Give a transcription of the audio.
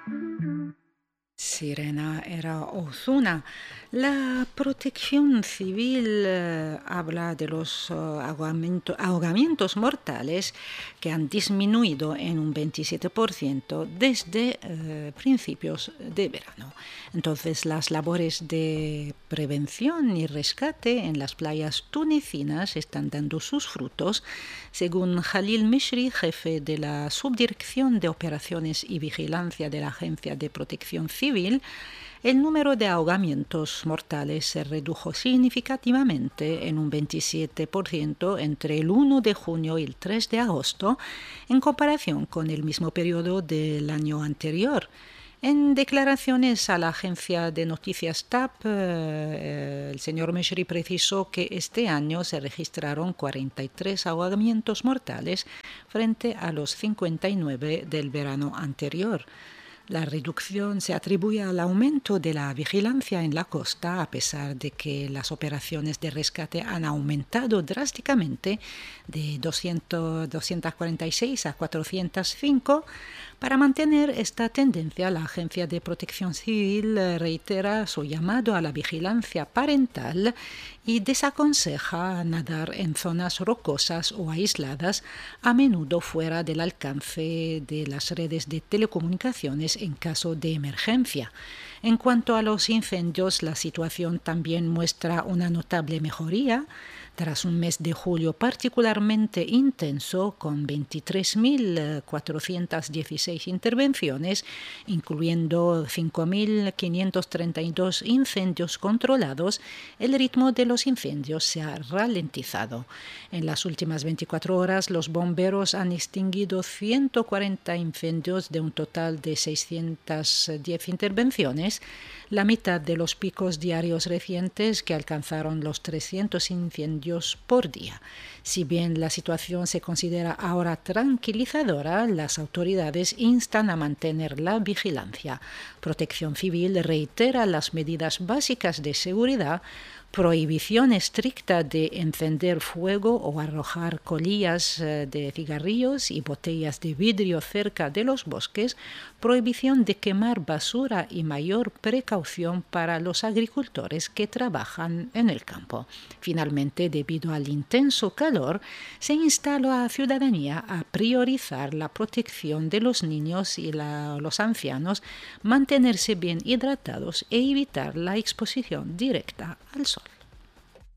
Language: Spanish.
Sirena era Ozuna. La protección civil habla de los ahogamientos mortales que han disminuido en un 27% desde principios de verano. Entonces, las labores de prevención y rescate en las playas tunecinas están dando sus frutos, según Khalil Mishri, jefe de la Subdirección de Operaciones y Vigilancia de la Agencia de Protección Civil. El número de ahogamientos mortales se redujo significativamente en un 27% entre el 1 de junio y el 3 de agosto, en comparación con el mismo periodo del año anterior. En declaraciones a la agencia de noticias TAP, el señor Meshri precisó que este año se registraron 43 ahogamientos mortales frente a los 59 del verano anterior. La reducción se atribuye al aumento de la vigilancia en la costa, a pesar de que las operaciones de rescate han aumentado drásticamente de 246 a 405. Para mantener esta tendencia, la Agencia de Protección Civil reitera su llamado a la vigilancia parental y desaconseja nadar en zonas rocosas o aisladas, a menudo fuera del alcance de las redes de telecomunicaciones en caso de emergencia. En cuanto a los incendios, la situación también muestra una notable mejoría. Tras un mes de julio particularmente intenso, con 23.416 intervenciones, incluyendo 5.532 incendios controlados, el ritmo de los incendios se ha ralentizado. En las últimas 24 horas, los bomberos han extinguido 140 incendios de un total de 610 intervenciones, la mitad de los picos diarios recientes, que alcanzaron los 300 incendios por día. Si bien la situación se considera ahora tranquilizadora, las autoridades instan a mantener la vigilancia. Protección Civil reitera las medidas básicas de seguridad: prohibición estricta de encender fuego o arrojar colillas de cigarrillos y botellas de vidrio cerca de los bosques, prohibición de quemar basura y mayor precaución para los agricultores que trabajan en el campo. Finalmente, debido al intenso calor, se insta a la ciudadanía a priorizar la protección de los niños y los ancianos, mantenerse bien hidratados e evitar la exposición directa al sol.